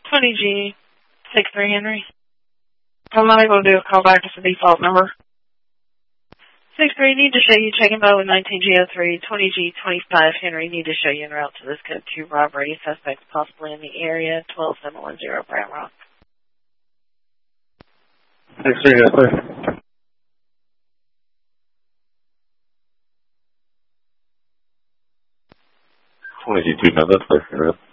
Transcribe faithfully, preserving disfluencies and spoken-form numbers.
twenty G, six three Henry. I'm not able to do a call back to the default number. six three, need to show you checking boat with nineteen G oh three, twenty G twenty-five Henry, need to show you en route to this code two robbery, suspects possibly in the area, twelve seven one zero Brown Rock. six three, yes, sir. twenty G two, no, that's clear.